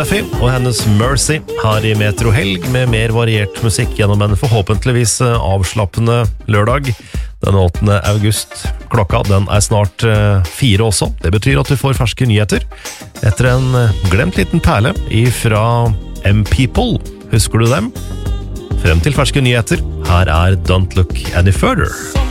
Duffy og hennes Mercy her i Metro Helg med mer variert musikk gjennom en forhåpentligvis avslappende lørdag den 8. august. Klokka den snart 4 også. Det betyr at du får ferske nyheter etter en glemt liten perle fra M-People. Husker du dem? Frem til ferske nyheter. Her Don't Look Any Further.